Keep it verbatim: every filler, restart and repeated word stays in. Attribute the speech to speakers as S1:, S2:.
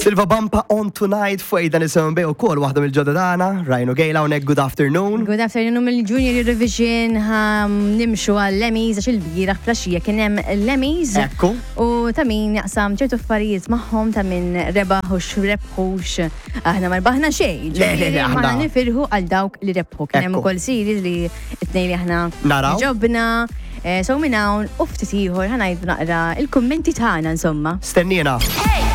S1: Silva Bampa on tonight fejda nisimgħu bej ukoll waħda mill-ġodda tagħna, Rhino Gejla hawnhekk good afternoon.
S2: Good afternoon mill-Junior Eurovision nimxu għall-Emmys għax il-bieraħ flaxija kien hemm l-Emmys.
S1: Ekku.
S2: U ta' min jaqsam ċertu affarijiet magħhom ta' min rebaħ u x'rebħux. Aħna ma rbaħna xejn.
S1: Le, le, le, aħna.
S2: Ma nifirħu għal dawk li rebħu. Kien hemm
S1: Ekku.
S2: ukoll series li t-tnejn li aħna
S1: Naraw.
S2: ġobna. Eh, So minn hawn u ftit ieħor ħanajd naqra il-kummenti tagħna insomma.
S1: Stennina.
S3: Hey!